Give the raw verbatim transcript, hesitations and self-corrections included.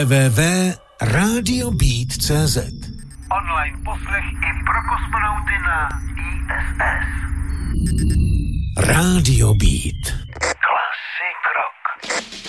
w w w tečka radio beat tečka cé zet. Online poslech i pro kosmonauty na í es es. Radio Beat.